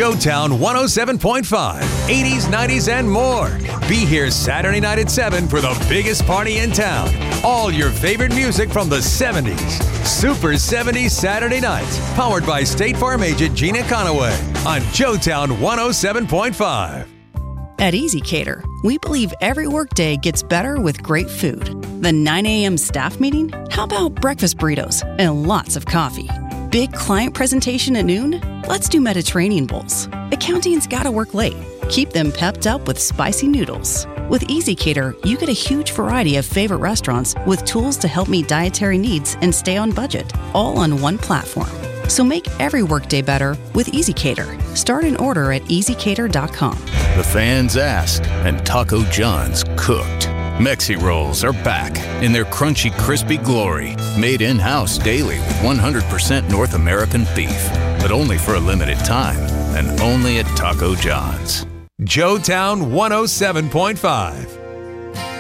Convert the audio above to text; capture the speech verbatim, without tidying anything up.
Joetown one oh seven point five, eighties, nineties, and more. Be here Saturday night at seven for the biggest party in town. All your favorite music from the seventies. Super seventies Saturday nights. Powered by State Farm agent Gina Conaway on Joetown one oh seven point five. At EasyCater, we believe every workday gets better with great food. The nine a.m. staff meeting? How about breakfast burritos and lots of coffee? Big client presentation at noon? Let's do Mediterranean bowls. Accounting's gotta work late. Keep them pepped up with spicy noodles. With EasyCater, you get a huge variety of favorite restaurants with tools to help meet dietary needs and stay on budget, all on one platform. So make every workday better with EasyCater. Start an order at easy cater dot com. The fans asked, and Taco John's cooked. Mexi Rolls are back in their crunchy, crispy glory, made in-house daily with one hundred percent North American beef, but only for a limited time, and only at Taco John's. Joetown one oh seven point five.